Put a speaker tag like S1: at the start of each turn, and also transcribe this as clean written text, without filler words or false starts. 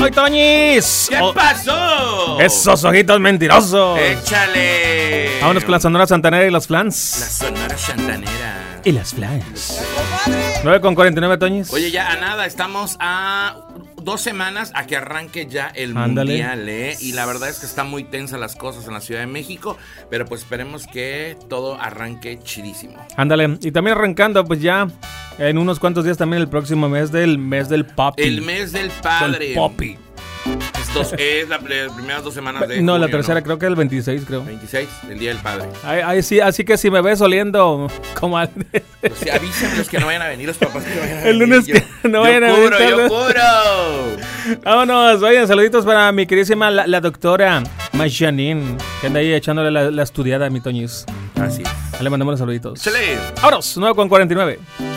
S1: ¡Ay, Toñis!
S2: ¿Qué pasó?
S1: ¡Esos ojitos mentirosos!
S2: ¡Échale!
S1: Vámonos con la Sonora Santanera y los Flans.
S2: La Sonora Santanera.
S1: Y las Flans. 9:49, Toñis.
S2: Oye, ya a nada, estamos a 2 semanas a que arranque ya el Mundial, Y la verdad es que están muy tensas las cosas en la Ciudad de México, pero pues esperemos que todo arranque chidísimo.
S1: Ándale, y también arrancando pues ya en unos cuantos días también el próximo mes del Poppy.
S2: El mes del padre.
S1: El Poppy.
S2: Es las primeras 2 semanas de
S1: No,
S2: junio,
S1: la tercera creo que el 26, creo.
S2: 26, el Día del Padre.
S1: Sí, así que si me ves oliendo como al...
S2: Pues sí, avísenme los que no vayan a venir, los papás que no vayan a venir.
S1: El lunes que no vayan a venir.
S2: Yo juro.
S1: Vámonos, vayan, saluditos para mi queridísima la doctora Janine, que anda ahí echándole la estudiada a mi Toñis.
S2: Así.
S1: Le mandamos los saluditos.
S2: ¡Chale!
S1: ¡Vámonos! 9:49.